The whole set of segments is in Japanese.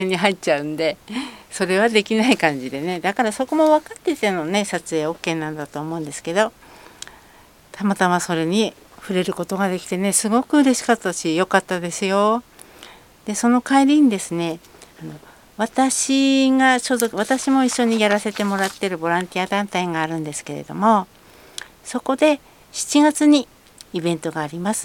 に入っちゃうんで、それはできない感じでね。だからそこも分かっててのね撮影 OK なんだと思うんですけど、たまたまそれに触れることができてね、すごく嬉しかったし良かったですよ。でその帰りにですね、私も一緒にやらせてもらってるボランティア団体があるんですけれども、そこで7月にイベントがあります。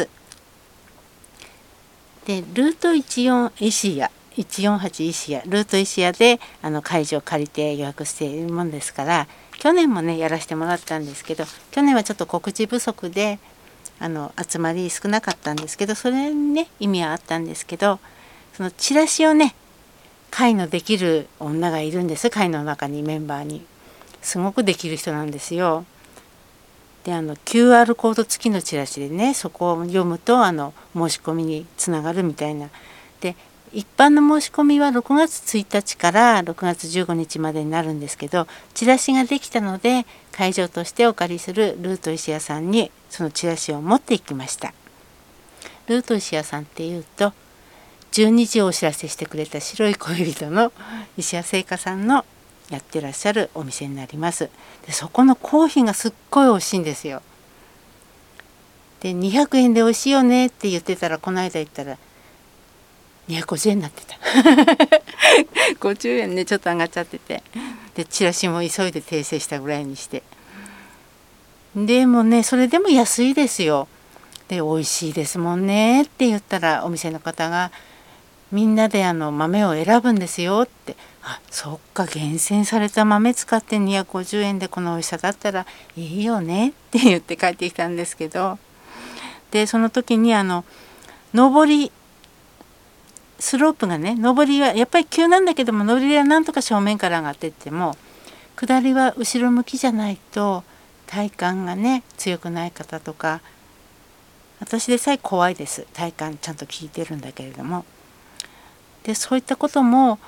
でルート14石屋148石屋ルート石屋で会場を借りて予約しているもんですから、去年もねやらせてもらったんですけど、去年はちょっと告知不足で集まり少なかったんですけど、それにね意味はあったんですけど、そのチラシをね会のできる女がいるんです。会の中にメンバーにすごくできる人なんですよ。でQR コード付きのチラシでね、そこを読むと申し込みにつながるみたいな。で一般の申し込みは6月1日から6月15日までになるんですけど、チラシができたので会場としてお借りするルート石屋さんにそのチラシを持っていきました。ルート石屋さんっていうと12時をお知らせしてくれた白い恋人の石屋製菓さんのやってらっしゃるお店になります。でそこのコーヒーがすっごい美味しいんですよ。で200円で美味しいよねって言ってたら、この間言ったら250円になってた50円ねちょっと上がっちゃってて、でチラシも急いで訂正したぐらいにして、でもねそれでも安いですよ。で美味しいですもんねって言ったら、お店の方がみんなで豆を選ぶんですよって。あ、そっか、厳選された豆使って250円でこの美味しさだったらいいよねって言って帰ってきたんですけど、でその時に上りスロープがね、上りはやっぱり急なんだけども、上りはなんとか正面から上がっていっても、下りは後ろ向きじゃないと体幹がね強くない方とか、私でさえ怖いです。体幹ちゃんと効いてるんだけれども。でそういったことも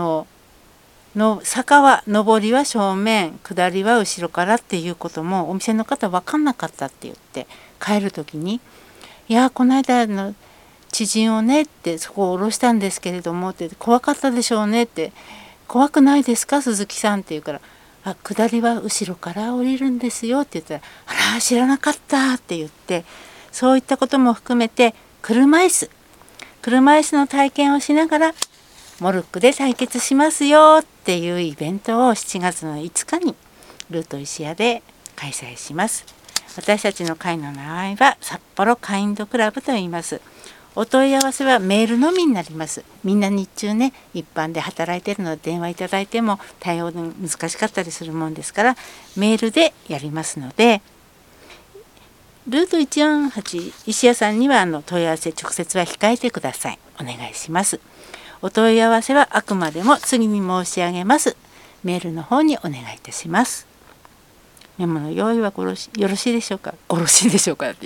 坂は上りは正面、下りは後ろからっていうこともお店の方分かんなかったって言って、帰る時に「いやこの間知人をね」って、そこを降ろしたんですけれどもって「怖かったでしょうね」って「怖くないですか鈴木さん」って言うから「あ、下りは後ろから降りるんですよ」って言ったら「あら知らなかった」って言って、そういったことも含めて車椅子の体験をしながらモルックで対決しますよっていうイベントを7月の5日にルート石屋で開催します。私たちの会の名前は札幌カインドクラブと言います。お問い合わせはメールのみになります。みんな日中ね一般で働いているので電話いただいても対応難しかったりするもんですから、メールでやりますので、ルート148石屋さんには問い合わせ直接は控えてください。お願いします。お問い合わせはあくまでも次に申し上げますメールの方にお願いいたします。メモの用意はよろしいでしょうか。よろしいでしょうか。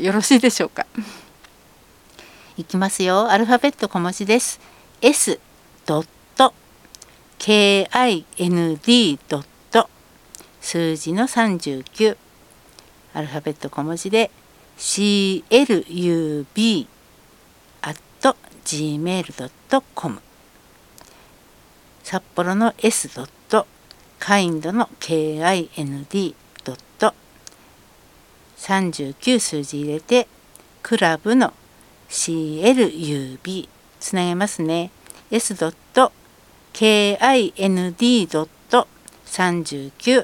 いきますよ。アルファベット小文字です。S ドット KIND ドット数字の39、アルファベット小文字で club@gmail.com、 札幌の S ドットカインドの KIND ドット39数字入れてクラブの CLUB つなげますね。 S ドット KIND ドット39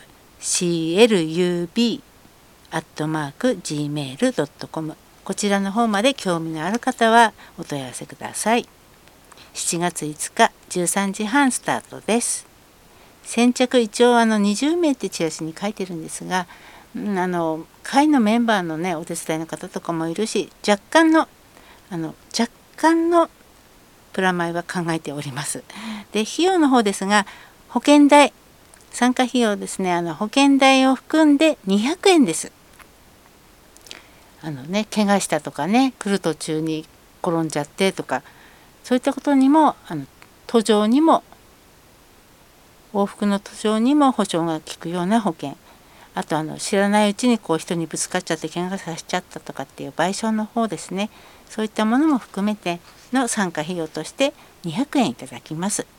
CLUB@gmail.com、 こちらの方まで興味のある方はお問い合わせください。7月5日13時半スタートです。先着一応20名ってチラシに書いてるんですが、会のメンバーのねお手伝いの方とかもいるし、若干のプラマイは考えております。で費用の方ですが、保険代参加費用ですね、保険代を含んで200円です。怪我したとかね、来る途中に転んじゃってとか、そういったことにも途上にも往復の途上にも保証が効くような保険、あと知らないうちに人にぶつかっちゃって怪我させちゃったとかっていう賠償の方ですね、そういったものも含めての参加費用として200円いただきます。